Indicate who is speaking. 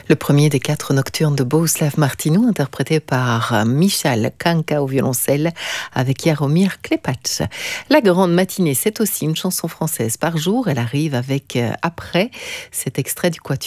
Speaker 1: Le premier des 4 nocturnes de Bohuslav Martinou, interprété par Michal Kanka au violoncelle avec Jaromír Klepač. La grande matinée, c'est aussi une chanson française par jour. Elle arrive avec Après, cet extrait du Quatuor